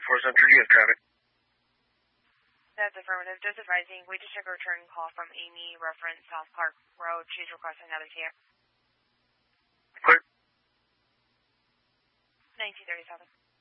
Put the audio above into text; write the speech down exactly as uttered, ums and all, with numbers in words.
four Center, you have traffic. That's affirmative. Just advising, we just took a return call from Amy, reference South Clark Road. She's requesting another T M. Clear. nineteen thirty-seven.